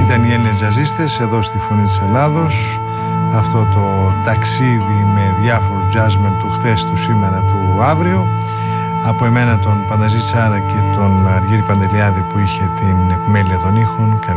Ήταν οι Έλληνες τζαζίστες εδώ στη Φωνή της Ελλάδος. Αυτό το ταξίδι με διάφορους jazzmen του χτες, του σήμερα, του αύριο. Από εμένα τον Πανταζή Τσάρα και τον Αργύρη Παντελιάδη που είχε την επιμέλεια των ήχων.